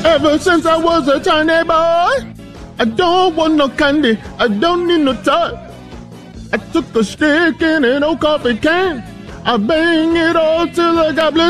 Ever since I was a tiny boy, I don't want no candy, I don't need no toy. I took a stick in an old coffee can, I bang it all till I got blue.